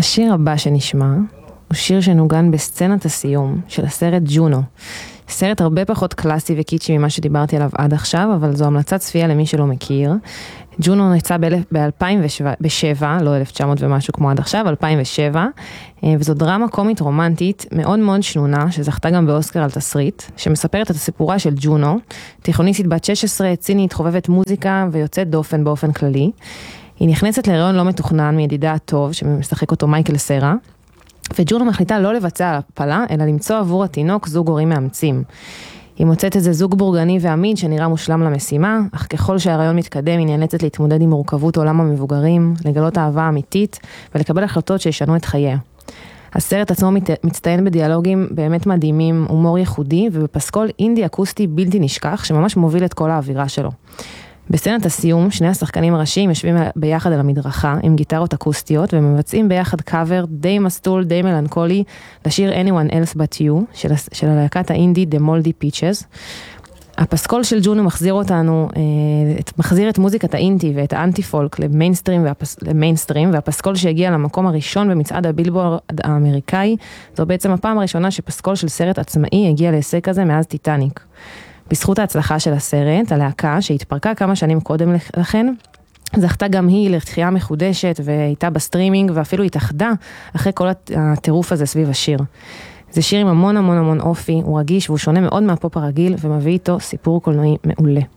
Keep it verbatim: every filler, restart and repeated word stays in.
השיר הבא שנשמע הוא שיר שנוגן בסצנת הסיום של הסרט ג'ונו. סרט הרבה פחות קלאסי וקיצ'י ממה שדיברתי עליו עד עכשיו, אבל זו המלצת צפייה למי שלא מכיר. ג'ונו יצא ב-אלפיים ושבע, לא אלף תשע מאות ומשהו כמו עד עכשיו, אלפיים ושבע, וזו דרמה קומית רומנטית מאוד מאוד שנונה, שזכתה גם באוסקר על תסריט, שמספרת את הסיפורה של ג'ונו, תיכוניסטית בת שש עשרה, צינית, חובבת מוזיקה ויוצאת דופן באופן כללי. היא נכנסת להיריון לא מתוכנן מידידה הטוב, שמשחק אותו מייקל סרה, וג'ונו מחליטה לא לבצע הפלה, אלא למצוא עבור התינוק זוג הורים מאמצים. היא מוצאת איזה זוג בורגני ועמיד שנראה מושלם למשימה, אך ככל שהרעיון מתקדם היא נאלצת להתמודד עם מורכבות עולם המבוגרים, לגלות אהבה אמיתית ולקבל החלטות שישנו את חייה. הסרט עצמו מצטיין בדיאלוגים באמת מדהימים, הומור ייחודי ובפסקול אינדי אקוסטי בלתי נשכח שממש מוביל את כל האווירה שלו. בסצנת הסיום, שני השחקנים הראשיים יושבים ביחד על המדרכה עם גיטרות אקוסטיות ומבצעים ביחד קאבר די מסטול, די מלנכולי לשיר Anyone Else But You של, של הלהקת האינדי The Moldy Peaches. הפסקול של ג'ונו מחזיר אותנו, מחזיר את מוזיקת האינדי ואת האנטי פולק למיינסטרים, והפס, למיינסטרים והפסקול שהגיע למקום הראשון במצעד הבילבורד האמריקאי, זו בעצם הפעם הראשונה שפסקול של סרט עצמאי הגיע להישג כזה מאז טיטניק. בזכות ההצלחה של הסרט, הלהקה שהתפרקה כמה שנים קודם לכן, זכתה גם היא לתחייה מחודשת והייתה בסטרימינג ואפילו התאחדה אחרי כל הטירוף הזה סביב השיר. זה שיר עם המון המון המון אופי, הוא רגיש והוא שונה מאוד מהפופ הרגיל ומביא איתו סיפור קולנועי מעולה.